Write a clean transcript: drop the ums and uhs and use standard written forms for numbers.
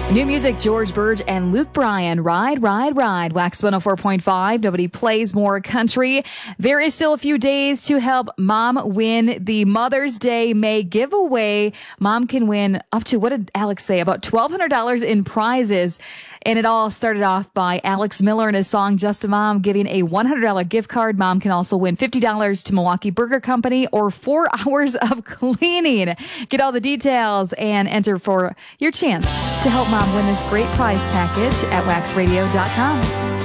New music, George Burge and Luke Bryan, Ride, Ride, Ride, Wax 104.5. Nobody plays more country. There is still a few days to help Mom win the Mother's Day May giveaway. Mom can win up to, what did Alex say, about $1,200 in prizes. And it all started off by Alex Miller and his song Just a Mom giving a $100 gift card. Mom can also win $50 to Milwaukee Burger Company or 4 hours of cleaning. Get all the details and enter for your chance to help Mom win this great prize package at waxradio.com.